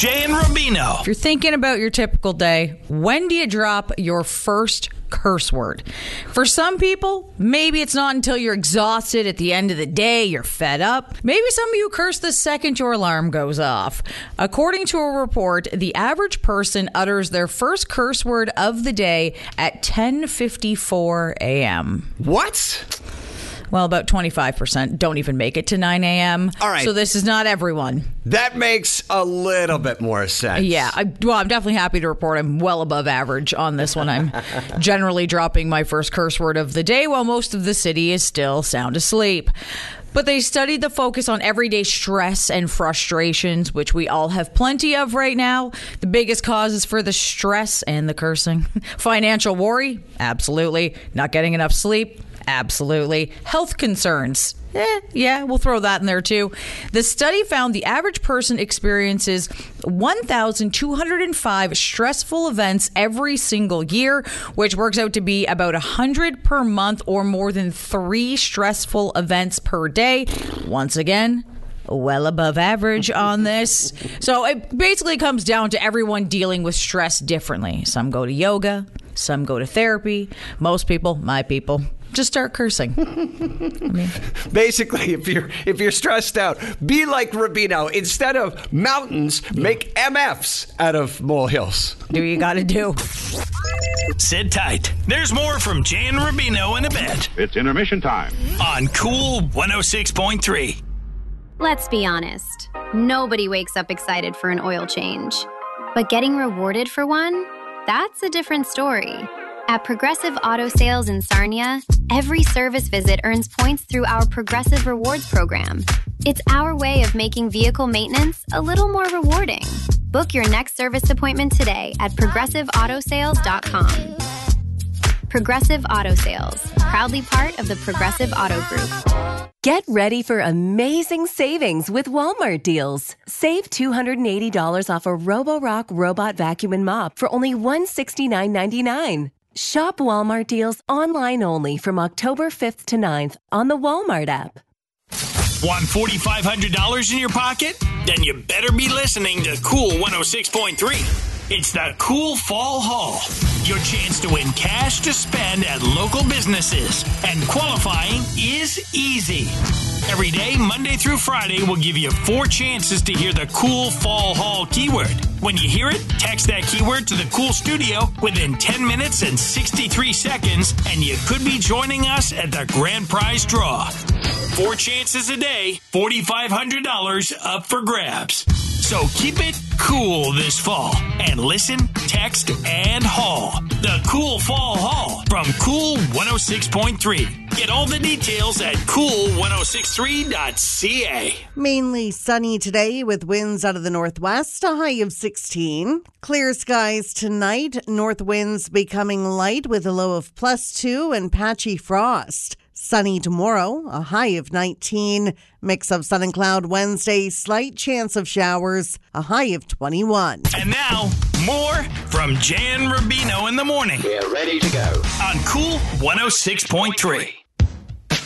Jay and Rubino. If you're thinking about your typical day, when do you drop your first curse word? For some people, maybe it's not until you're exhausted at the end of the day, you're fed up. Maybe some of you curse the second your alarm goes off. According to a report, the average person utters their first curse word of the day at 10:54 a.m. What? Well, about 25% don't even make it to 9 a.m. All right. So this is not everyone. That makes a little bit more sense. Yeah. I'm definitely happy to report I'm well above average on this one. I'm generally dropping my first curse word of the day while most of the city is still sound asleep. But they studied the focus on everyday stress and frustrations, which we all have plenty of right now. The biggest causes for the stress and the cursing. Financial worry? Absolutely. Not getting enough sleep? Absolutely. Health concerns? Yeah, we'll throw that in there too. The study found the average person experiences 1,205 stressful events every single year, which works out to be about 100 per month or more than 3 stressful events per day. Once again, well above average on this. So it basically comes down to everyone dealing with stress differently. Some go to yoga, some go to therapy. Most people, my people, just start cursing. Basically, if you're stressed out, be like Rubino. Instead of mountains, make MFs out of molehills. Do what you got to do. Sit tight. There's more from Jay and Rubino in a bit. It's intermission time. On Cool 106.3. Let's be honest. Nobody wakes up excited for an oil change. But getting rewarded for one? That's a different story. At Progressive Auto Sales in Sarnia, every service visit earns points through our Progressive Rewards program. It's our way of making vehicle maintenance a little more rewarding. Book your next service appointment today at ProgressiveAutoSales.com. Progressive Auto Sales, proudly part of the Progressive Auto Group. Get ready for amazing savings with Walmart deals. Save $280 off a Roborock robot vacuum and mop for only $169.99. Shop Walmart deals online only from October 5th to 9th on the Walmart app. Want $4,500 in your pocket? Then you better be listening to Cool 106.3. It's the Cool Fall Haul. Your chance to win cash to spend at local businesses. And qualifying is easy. Every day, Monday through Friday, we'll give you 4 chances to hear the Cool Fall Haul keyword. When you hear it, text that keyword to the Cool Studio within 10 minutes and 63 seconds, and you could be joining us at the grand prize draw. 4 chances a day, $4,500 up for grabs. So keep it cool this fall and listen, text, and haul. The Cool Fall Haul from Cool 106.3. Get all the details at cool1063.ca. Mainly sunny today with winds out of the northwest, a high of 16. Clear skies tonight, north winds becoming light with a low of +2 and patchy frost. Sunny tomorrow, a high of 19. Mix of sun and cloud Wednesday, slight chance of showers, a high of 21. And now, more from Jay and Rubino in the morning. We're ready to go. On Cool 106.3.